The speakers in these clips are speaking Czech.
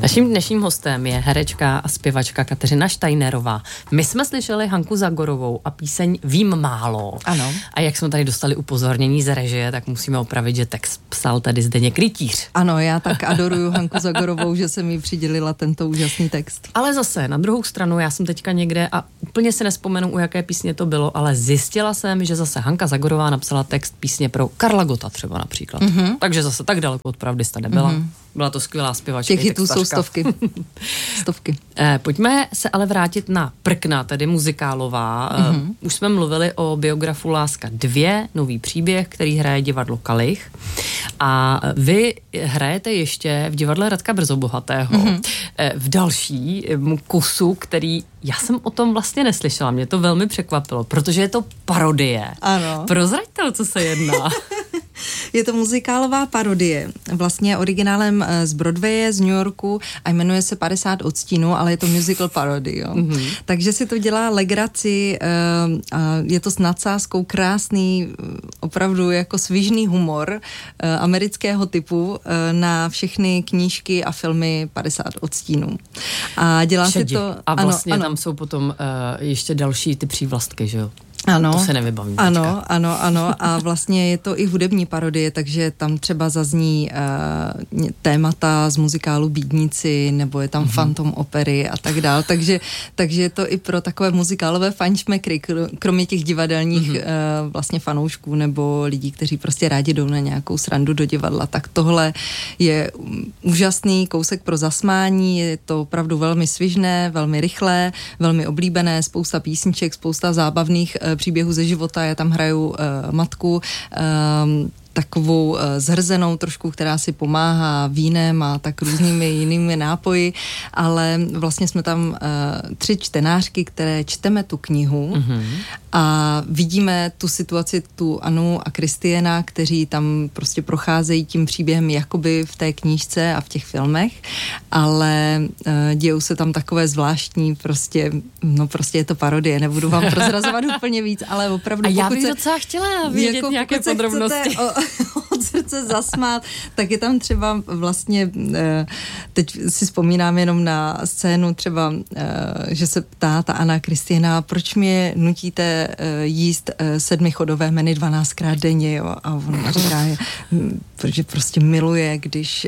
Naším dnešním hostem je herečka a zpěvačka Kateřina Steinerová. My jsme slyšeli Hanku Zagorovou a píseň Vím málo. Ano. A jak jsme tady dostali upozornění z režie, tak musíme opravit, že text psal tady Zdeněk Rytíř. Ano, já tak adoruju Hanku Zagorovou, že se mi přidělila tento úžasný text. Ale zase, na druhou stranu, já jsem teďka někde a úplně si nespomenu, u jaké písně to bylo, ale zjistila jsem, že zase Hanka Zagorová napsala text písně pro Karla Gotta třeba například. Mm-hmm. Takže zase tak daleko od pravdy jste nebyla. Mm-hmm. Byla to skvělá zpěvačka. Těch hitů jsou stovky. Pojďme se ale vrátit na Prkna, tedy muzikálová. Mm-hmm. Už jsme mluvili o biografu Láska 2, nový příběh, který hraje divadlo Kalich. A vy hrajete ještě v divadle Radka Brzobohatého v další kusu, který já jsem o tom vlastně neslyšela. Mě to velmi překvapilo, protože je to parodie. Ano. Prozraďte, o co se jedná. Je to muzikálová parodie, vlastně originálem z Broadwaye, z New Yorku a jmenuje se 50 odstínů, ale je to musical parody, jo. Mm-hmm. Takže si to dělá legraci, je to s nadsázkou krásný, opravdu jako svižný humor amerického typu na všechny knížky a filmy 50 odstínů. A dělá se to... A vlastně ano. Tam jsou potom ještě další ty přívlastky, že jo? Ano, to se nevybavím. Ano. A vlastně je to i hudební parodie, takže tam třeba zazní témata z muzikálu Bídníci, nebo je tam Phantom opery a tak dál. Takže je to i pro takové muzikálové fajnšmekry, kromě těch divadelních vlastně fanoušků nebo lidí, kteří prostě rádi jdou na nějakou srandu do divadla. Tak tohle je úžasný kousek pro zasmání, je to opravdu velmi svižné, velmi rychlé, velmi oblíbené, spousta písniček, spousta zábavných příběhu ze života. Já tam hraju matku, takovou zhrzenou trošku, která si pomáhá vínem a tak různými jinými nápoji, ale vlastně jsme tam 3 čtenářky, které čteme tu knihu a vidíme tu situaci, tu Anu a Kristiana, kteří tam prostě procházejí tím příběhem jakoby v té knížce a v těch filmech, ale dějou se tam takové zvláštní prostě je to parodie, nebudu vám prozrazovat úplně víc, ale opravdu... A já bych docela chtěla vědět jako nějaké podrobnosti. Od srdce zasmát, tak je tam třeba vlastně, teď si vzpomínám jenom na scénu třeba, že se ptá ta Anna Kristiana, proč mě nutíte jíst 7chodové menu 12krát denně, jo? A ona říká, protože prostě miluje, když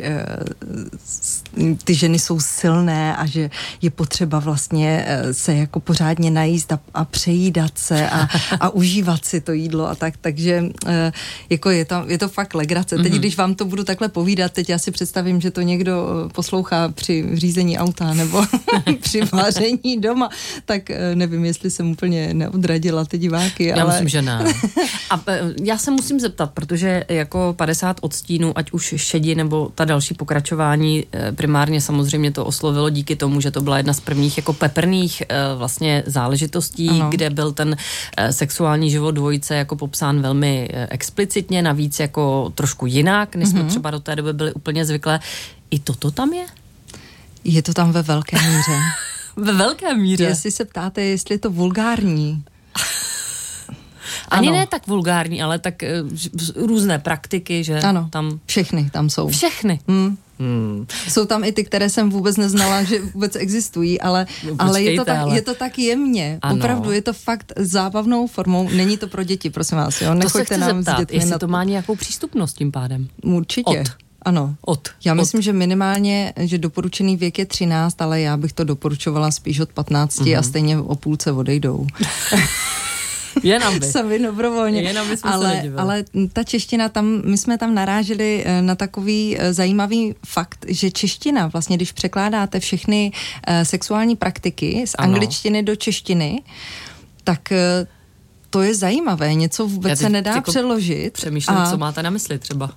ty ženy jsou silné a že je potřeba vlastně se jako pořádně najíst a přejídat se a užívat si to jídlo a tak, takže jako je to fakt legrace. Teď, když vám to budu takhle povídat, teď já si představím, že to někdo poslouchá při řízení auta nebo při vaření doma, tak nevím, jestli jsem úplně neodradila ty diváky. Já myslím, že ne. A já se musím zeptat, protože jako 50 odstínů, ať už Šedi nebo ta další pokračování, primárně samozřejmě to oslovilo díky tomu, že to byla jedna z prvních jako peprných vlastně záležitostí, ano. Kde byl ten sexuální život dvojice jako popsán velmi explicitně, navíc jako trošku jinak, než jsme třeba do té doby byli úplně zvyklé. I toto tam je? Je to tam ve velké míře. Ve velké míře? Jestli se ptáte, jestli je to vulgární. Ani ne tak vulgární, ale tak různé praktiky, že ano, tam... všechny tam jsou. Všechny? Jsou tam i ty, které jsem vůbec neznala, že vůbec existují, ale je to tak jemně. Ano. Opravdu je to fakt zábavnou formou. Není to pro děti, prosím vás. Jo? To se chci zeptat, jestli to má nějakou přístupnost tím pádem. Určitě. Ano. Já myslím, že minimálně, že doporučený věk je 13, ale já bych to doporučovala spíš od 15 a stejně o půlce odejdou. Jenom by. Sami dobrovolně. Ale ta čeština, my jsme tam naráželi na takový zajímavý fakt, že čeština, vlastně když překládáte všechny sexuální praktiky z angličtiny do češtiny, tak to je zajímavé, něco vůbec se nedá přeložit. Přemýšlím, co máte na mysli třeba.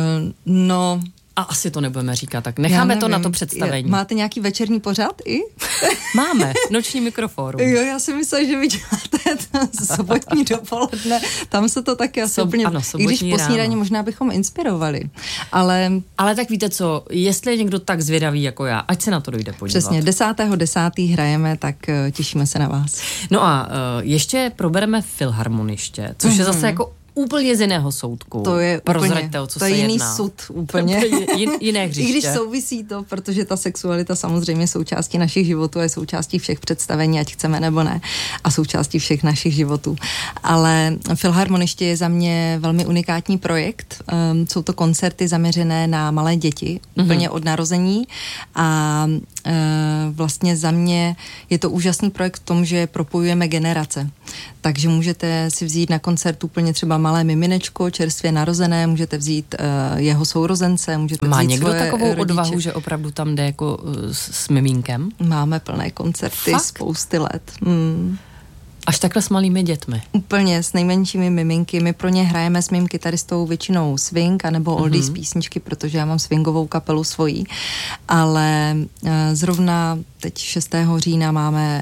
A asi to nebudeme říkat, tak necháme to na to představení. Máte nějaký večerní pořad i? Máme, noční mikrofórum. Jo, já si myslím, že vy děláte sobotní dopoledne, tam se to taky asi úplně... Ano, i když po snídani možná bychom inspirovali, ale... Ale tak víte co, jestli je někdo tak zvědavý jako já, ať se na to dojde podívat. Přesně, 10.10. hrajeme, tak těšíme se na vás. No a ještě probereme filharmoniště, což je zase jako úplně z jiného soudku. To je prozraďte, o co to se je jiný jedná. sud úplně. Jiné hřiště. I když souvisí to, protože ta sexualita samozřejmě součástí našich životů je součástí všech představení, ať chceme nebo ne, a součástí všech našich životů. Ale Filharmoniště je za mě velmi unikátní projekt. Jsou to koncerty zaměřené na malé děti, úplně od narození, a vlastně za mě je to úžasný projekt v tom, že propojujeme generace. Takže můžete si vzít na koncert úplně třeba malé miminečko, čerstvě narozené, můžete vzít jeho sourozence, můžete Má vzít někdo svoje takovou rodiče. odvahu, že opravdu tam jde jako s miminkem? Máme plné koncerty spousty let. Až takhle s malými dětmi. Úplně, s nejmenšími miminky. My pro ně hrajeme s mým kytaristou většinou swing anebo oldies písničky, protože já mám swingovou kapelu svojí. Ale zrovna teď 6. října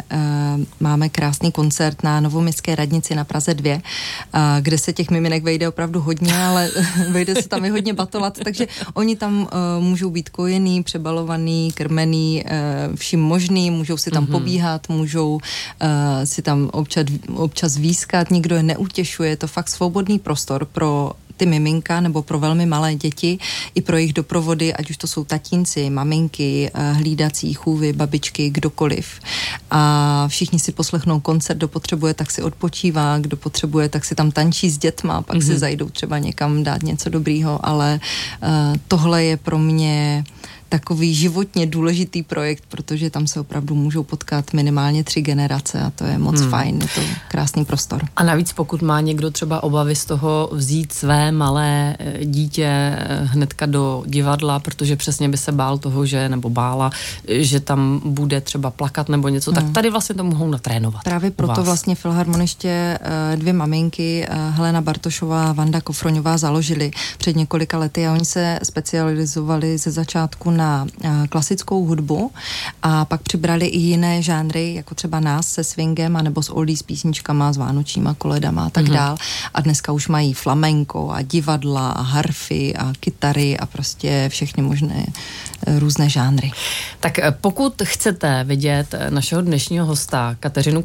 máme krásný koncert na Novoměstské radnici na Praze 2, kde se těch miminek vejde opravdu hodně, ale vejde se tam i hodně batolat, takže oni tam můžou být kojený, přebalovaný, krmený, vším možným, můžou si tam pobíhat, můžou si tam občas výskat, nikdo je neutěšuje, je to fakt svobodný prostor pro ty miminka nebo pro velmi malé děti i pro jejich doprovody, ať už to jsou tatínci, maminky, hlídací, chůvy, babičky, kdokoliv. A všichni si poslechnou koncert, kdo potřebuje, tak si odpočívá, kdo potřebuje, tak si tam tančí s dětma, pak si zajdou třeba někam dát něco dobrýho, ale tohle je pro mě takový životně důležitý projekt, protože tam se opravdu můžou potkat minimálně 3 generace a to je moc fajn, je to krásný prostor. A navíc pokud má někdo třeba obavy z toho vzít své malé dítě hnedka do divadla, protože přesně by se bál toho, nebo bála, že tam bude třeba plakat nebo něco, tak tady vlastně to mohou natrénovat. Právě proto vlastně Filharmoniště 2 maminky, Helena Bartošová a Vanda Kofroňová, založili před několika lety a oni se specializovali ze začátku na klasickou hudbu a pak přibrali i jiné žánry, jako třeba nás se swingem, anebo s oldies písničkama, s vánočníma koledama a tak dál. A dneska už mají flamenko a divadla a harfy a kytary a prostě všechny možné různé žánry. Tak pokud chcete vidět našeho dnešního hosta, Kateřinu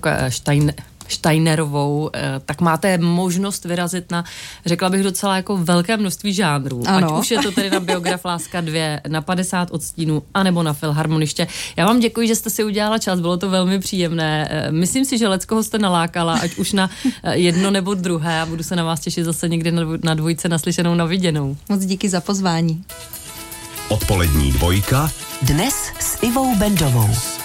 Steinerovou, tak máte možnost vyrazit na, řekla bych, docela jako velké množství žánrů. Ano. Ať už je to tedy na Biograf Láska 2, na 50 odstínů, anebo na Filharmoniště. Já vám děkuji, že jste si udělala čas, bylo to velmi příjemné. Myslím si, že leckoho jste nalákala, ať už na jedno nebo druhé, a budu se na vás těšit zase někdy na dvojce naslyšenou, na viděnou. Moc díky za pozvání. Odpolední dvojka. Dnes s Ivou Bendovou.